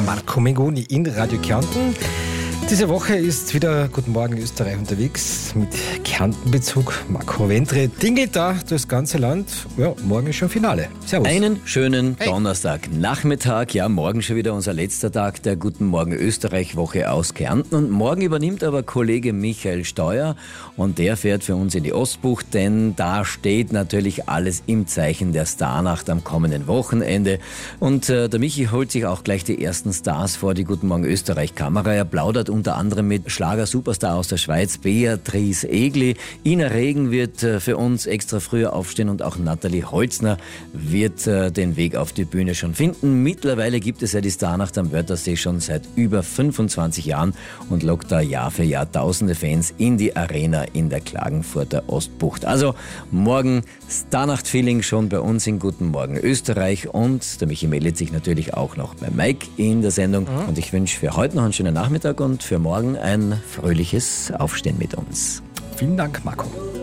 Marco Mengoni in Radio Kärnten. Diese Woche ist wieder Guten Morgen Österreich unterwegs mit Kärntenbezug. Marco Ventre dingelt da das ganze Land. Ja, morgen ist schon Finale. Servus. Einen schönen Donnerstagnachmittag. Ja, morgen schon wieder unser letzter Tag der Guten Morgen Österreich Woche aus Kärnten. Und morgen übernimmt aber Kollege Michael Steuer und der fährt für uns in die Ostbucht, denn da steht natürlich alles im Zeichen der Starnacht am kommenden Wochenende. Und der Michi holt sich auch gleich die ersten Stars vor die Guten Morgen Österreich Kamera. Er plaudert unter anderem mit Schlager-Superstar aus der Schweiz, Beatrice Egli. Ina Regen wird für uns extra früher aufstehen und auch Nathalie Holzner wird den Weg auf die Bühne schon finden. Mittlerweile gibt es ja die Starnacht am Wörthersee schon seit über 25 Jahren und lockt da Jahr für Jahr tausende Fans in die Arena in der Klagenfurter Ostbucht. Also morgen Starnacht-Feeling schon bei uns in Guten Morgen Österreich und der Michi meldet sich natürlich auch noch bei Mike in der Sendung. Und ich wünsche für heute noch einen schönen Nachmittag und für morgen ein fröhliches Aufstehen mit uns. Vielen Dank, Marco.